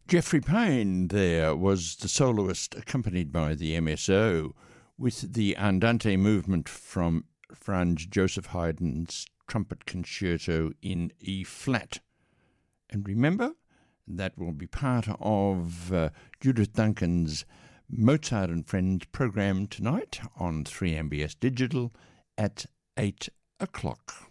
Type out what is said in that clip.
Geoffrey Payne there was the soloist accompanied by the MSO with the Andante movement from Franz Joseph Haydn's Trumpet Concerto in E-flat. And remember, that will be part of Judith Duncan's Mozart and Friends program tonight on 3MBS Digital at 8 o'clock.